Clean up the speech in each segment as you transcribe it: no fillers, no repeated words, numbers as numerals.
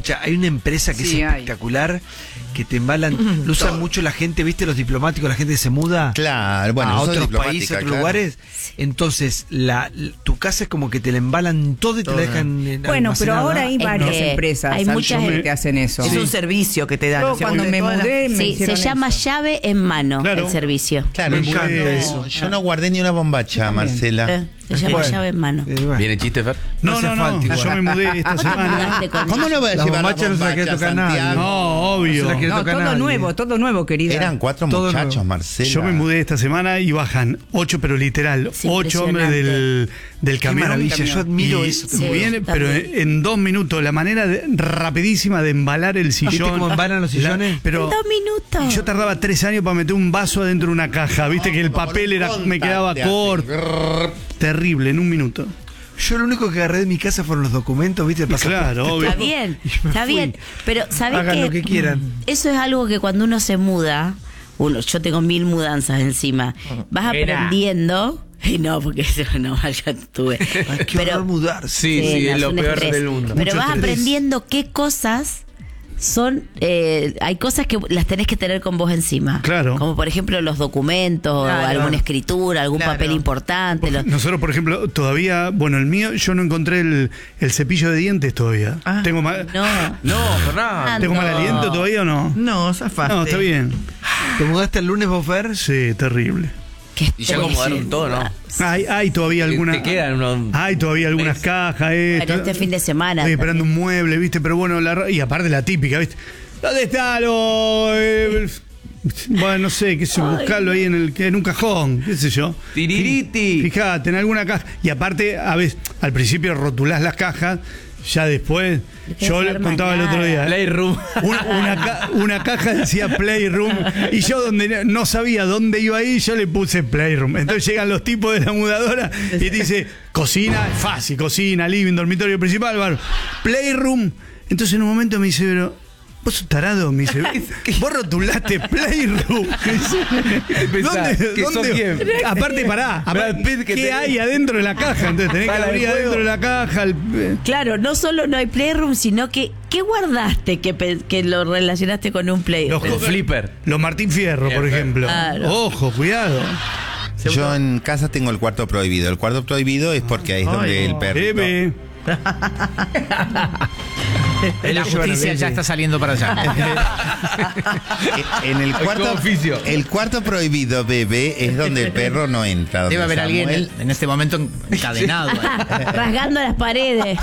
Escucha, hay una empresa que Sí, es espectacular, que te embalan, lo usan mucho la gente, ¿viste? Los diplomáticos, la gente que se muda Claro, bueno, a yo soy otros diplomática, países, a otros claro. lugares. Entonces, tu casa es como que te la embalan todo y te la dejan Bueno, pero almacenada. ahora hay varias que empresas hay mucha que gente- te hacen eso. Es un servicio que te dan. Yo o sea, cuando porque me todas las- mudé me Sí, se hicieron llama eso. llave en mano Claro. el servicio. Claro, Me encanta eso. yo no guardé ni una bombacha, Marcela. Se llama Bueno, llave en mano. bueno. ¿Viene chiste, Fer? No, hace no, falta igual. yo me mudé esta semana. Mudaste con- ¿Cómo no voy a La llevar la bombacha no se la quiere bombacha a tocar nadie. Santiago? No, obvio. No se la quiere No, tocar nadie. todo nuevo, querida. Eran 4 Todo muchachos, nuevo. Marcela. Yo me mudé esta semana y bajan 8, pero literal, Es 8 hombres impresionante. del Qué camión. maravilla, yo admiro Y eso. Sí. viene, pero también. en 2 minutos, la manera rapidísima de embalar el sillón. ¿Viste cómo embalan los sillones? En Pero 2 minutos. yo tardaba 3 años para meter un vaso adentro de una caja. Viste que el Como papel un me contact quedaba te hace. corto. Terrible, en 1 minuto. Yo lo único que agarré de mi casa fueron los documentos, ¿viste? El pasaporte. Claro, obvio. Está bien, Y me está fui. bien. Pero ¿sabés Hagan qué? lo que quieran. Eso es algo que cuando uno se muda, yo tengo 1000 mudanzas encima, vas Era. aprendiendo. Y no, porque eso no, ya tuve. Ay, qué horror mudarse. Sí, sí, no, es lo un peor estrés. del mundo. Pero Mucho vas estrés. aprendiendo qué cosas son, hay cosas que las tenés que tener con vos encima. Claro. Como por ejemplo los documentos, Claro. o alguna escritura, algún Claro. papel importante. Nosotros, por ejemplo, todavía, bueno, el mío, yo no encontré el cepillo de dientes todavía. Ah. Tengo mal, No. No, Fernando. ¿Tengo mal aliento todavía o no? No, zafaste. No, está bien. ¿Te mudaste el lunes, vos, Fer? Sí, terrible. Qué Y ya estrés. acomodaron todo, ¿no? Hay todavía alguna. Te quedan unos. Hay todavía algunas meses. cajas. Bueno, este fin de semana Estoy esperando también. un mueble, ¿viste? Pero bueno, y aparte la típica, ¿viste? ¿Dónde está lo.? Bueno, no sé, qué sé, buscarlo ahí en un cajón, qué sé yo. Tiririti. Fíjate, en alguna caja. Y aparte, a veces, al principio rotulás las cajas, ya después. querés Yo le saber contaba más el otro nada. día. Playroom. Una caja decía Playroom y yo donde no sabía dónde iba a ir, yo le puse Playroom. Entonces llegan los tipos de la mudadora y te dice, cocina, fácil, cocina, living, dormitorio principal, bueno, Playroom. Entonces en un momento me dice, pero vos sos tarado, me dice, vos rotulaste Playroom. ¿Qué pensás? ¿Que sos quién? Aparte, pará, Brad Pitt, que ¿qué tenés- hay adentro de la caja? Entonces tenés que Sala de abrir juego. adentro de la caja. Claro, no solo no hay Playroom, sino que ¿qué guardaste que lo relacionaste con un Playroom? El flipper. Los Martín Fierro, por ejemplo. Claro. Ojo, cuidado. Yo en casa tengo el cuarto prohibido. El cuarto prohibido es porque ahí es donde el perro. Bebe. La justicia ya está saliendo para allá. En el como cuarto oficio. El cuarto prohibido, bebé, es donde el perro no entra. donde Debe haber Samuel- alguien en este momento encadenado, Rasgando las paredes,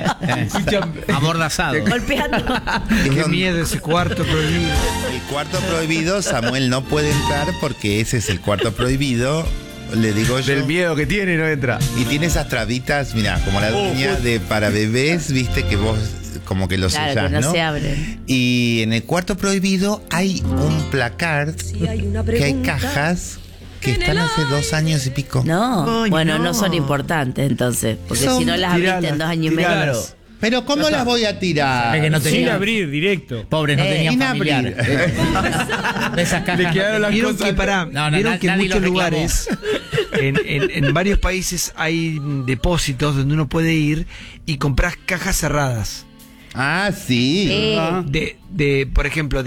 amordazado. golpeando. es Qué donde- miedo ese cuarto prohibido. El cuarto prohibido, Samuel no puede entrar porque ese es el cuarto prohibido. Le digo yo. Del miedo que tiene no entra. Y tiene esas trabitas, mira, como la dueña de para bebés, viste que vos como que lo Claro, sellás, que no ¿no? se abre. Y en el cuarto prohibido hay un placard que hay cajas que están hace 2 años y pico. No, Ay, bueno, no. no son importantes entonces, porque Son- si no las abriste tiralas, en 2 años y medio. tiralas. Pero ¿cómo las voy a tirar? Es que no Sin tenía, abrir, directo. pobres, no tenían sin familiares. De esas cajas. Le quedaron las Vieron cosas. que, vieron que en nadie muchos lo reclamó. lugares, en varios países hay depósitos donde uno puede ir y comprar cajas cerradas. Ah, sí. Por ejemplo,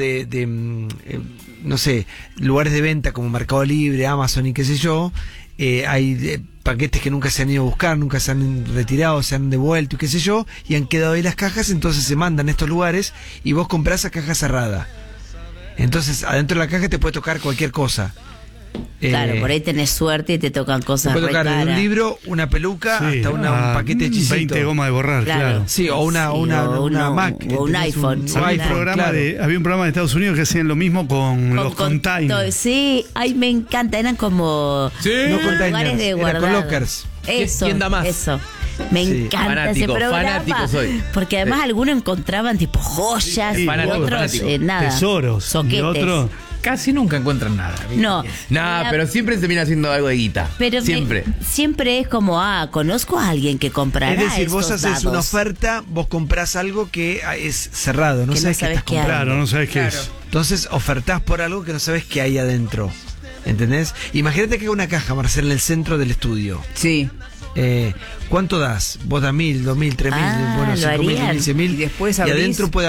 no sé, lugares de venta como Mercado Libre, Amazon y qué sé yo, hay paquetes que nunca se han ido a buscar, nunca se han retirado, se han devuelto y qué sé yo, y han quedado ahí las cajas, entonces se mandan a estos lugares y vos comprás a caja cerrada. Entonces, adentro de la caja te puede tocar cualquier cosa. Claro, por ahí tenés suerte y te tocan Te cosas puede re tocar desde un caras. libro, una peluca, Sí, hasta un paquete de hechicito. 20 gomas de borrar, Claro. claro. Sí, o una Mac. o un tenés iPhone. un Había, iPhone, claro. había un programa de Estados Unidos que hacían lo mismo con los containers. Sí, ay, me encanta, eran como Sí. No containers, lugares de era guardado. con lockers. Eso, ¿Quién da más? eso. Me Sí. encanta Fanático, ese programa. fanático soy. Porque además algunos encontraban tipo joyas Sí, y fanático, otros fanático. nada. Tesoros. Soquetes. Y otro. Casi nunca encuentran nada. ¿viste? No. Nah, pero siempre se termina haciendo algo de guita. Pero siempre. siempre es como, conozco a alguien que comprará. Es decir, vos estos haces una dados. oferta, vos comprás algo que es cerrado, no Que no sabes qué sabes estás qué hay. comprando. Claro, no sabes qué es. Entonces ofertás por algo que no sabes qué hay adentro. ¿Entendés? Imagínate que hay una caja, Marcela, en el centro del estudio. Sí. ¿Cuánto das? Vos das 1000, 2000, 3000, Ah, bueno, lo 5000, harían. 15000. Y después y abrís. adentro puede